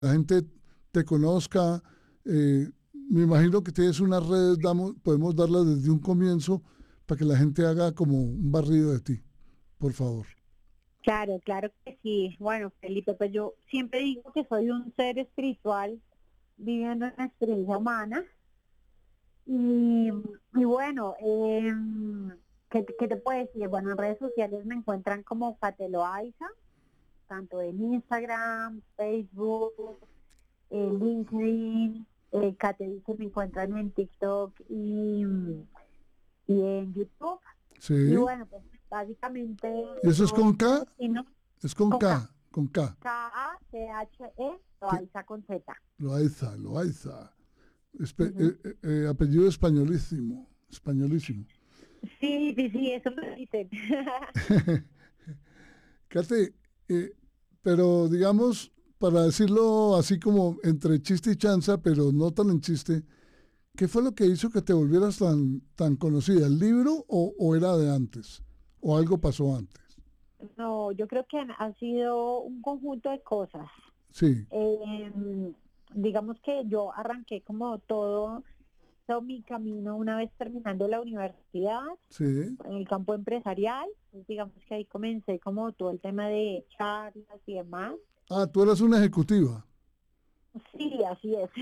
la gente te conozca. Me imagino que tienes unas redes, podemos darlas desde un comienzo para que la gente haga como un barrido de ti, por favor. Claro, claro que sí. Bueno, Felipe, pues yo siempre digo que soy un ser espiritual viviendo una experiencia humana. Y bueno, ¿qué te puedo decir? Bueno, en redes sociales me encuentran como Kate Loaiza, tanto en Instagram, Facebook, LinkedIn. Kate dice me encuentran en TikTok y en YouTube. Y Sí. bueno, pues básicamente ¿Y eso es yo con me K? defino Es con con K, K, con K. Kathe, Que, Loaiza con Z. Loaiza, Loaiza. Ujú. Apellido españolísimo, españolísimo. Sí, sí, sí, eso me dicen. Kate, pero digamos, para decirlo así como entre chiste y chanza, pero no tan en chiste, ¿qué fue lo que hizo que te volvieras tan conocida? ¿El libro o era de antes? ¿O algo pasó antes? No, yo creo que ha sido un conjunto de cosas. Sí, Eh, digamos que yo arranqué como todo mi camino una vez terminando la universidad sí. en el campo empresarial. Pues digamos que ahí comencé como todo el tema de charlas y demás. Ah, tú eras una ejecutiva. Sí, así es.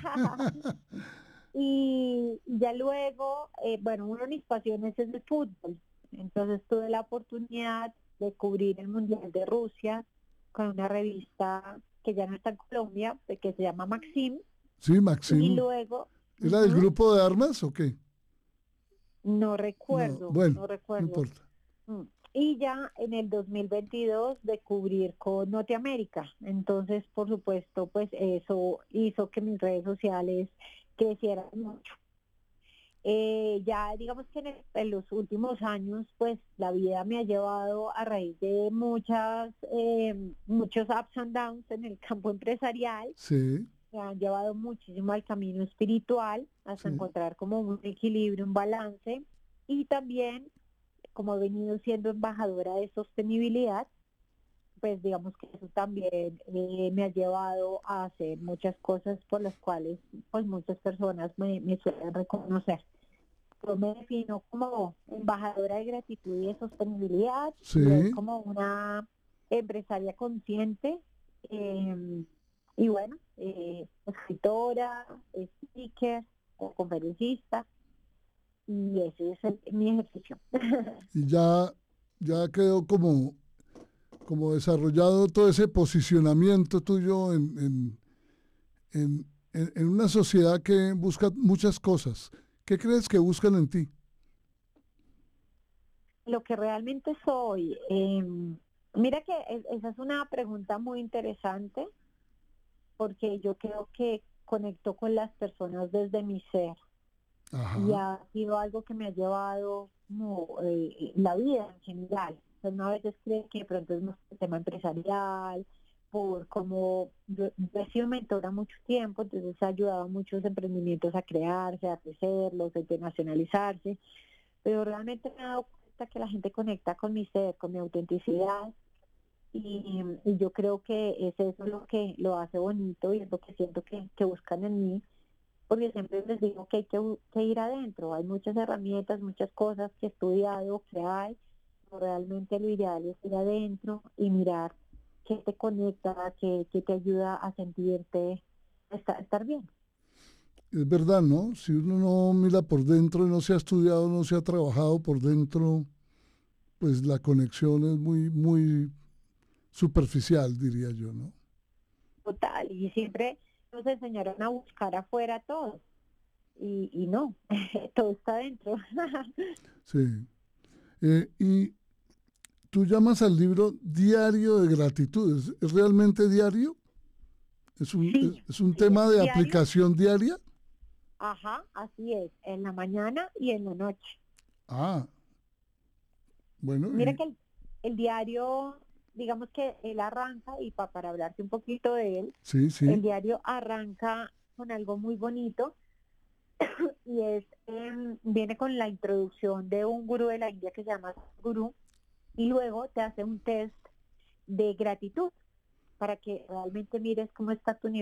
Y ya luego, bueno, una de mis pasiones es el fútbol. Entonces tuve la oportunidad de cubrir el Mundial de Rusia con una revista que ya no está en Colombia, que se llama Maxim. Sí, Y Maxim. luego, ¿Era del ujú, grupo de armas o qué? no No, recuerdo, bueno, no no recuerdo. importa. Mm. Y ya en el 2022 de cubrir con Norteamérica. Entonces, por supuesto, pues eso hizo que mis redes sociales crecieran mucho. Ya digamos que en los últimos años, pues la vida me ha llevado a raíz de muchos ups and downs en el campo empresarial, Sí, me han llevado muchísimo al camino espiritual, hasta sí. encontrar como un equilibrio, un balance, y también como he venido siendo embajadora de sostenibilidad, pues digamos que eso también me ha llevado a hacer muchas cosas por las cuales pues muchas personas me suelen reconocer. Yo me defino como embajadora de gratitud y de sostenibilidad y es Sí, como una empresaria consciente, eh, y bueno, escritora, speaker, conferencista, y ese es mi ejercicio. y ya quedó como desarrollado todo ese posicionamiento tuyo en una sociedad que busca muchas cosas. ¿Qué crees que buscan en ti? Lo que realmente soy, mira que esa es una pregunta muy interesante porque yo creo que conecto con las personas desde mi ser. Y Ajá, ha sido algo que me ha llevado como la vida en general. Pues uno a veces cree que de pronto es más el tema empresarial, por como yo he sido mentora mucho tiempo, entonces ha ayudado a muchos emprendimientos a crearse, a crecerlos, a internacionalizarse, pero realmente me he dado cuenta que la gente conecta con mi ser, con mi autenticidad, y yo creo que es eso lo que lo hace bonito y es lo que siento que buscan en mí, porque siempre les digo que hay que ir adentro. Hay muchas herramientas, muchas cosas que he estudiado, que hay, pero realmente lo ideal es ir adentro y mirar qué te conecta, qué te ayuda a sentirte, estar bien. es verdad, ¿no? Si uno no mira por dentro y no se ha estudiado, no se ha trabajado por dentro, pues la conexión es muy superficial, diría yo, ¿no? Total, y siempre nos enseñaron a buscar afuera todo, y no, todo está adentro. Sí. Y tú llamas al libro Diario de Gratitud. ¿Es realmente diario? Sí, Es un sí, es tema un de diario, aplicación diaria? ajá, así es, en la mañana y en la noche. Ah, bueno, Mira que el diario, digamos que él arranca, y para hablarte un poquito de él, sí, el sí, diario arranca con algo muy bonito, y viene con la introducción de un gurú de la India que se llama gurú, y luego te hace un test de gratitud para que realmente mires cómo está tu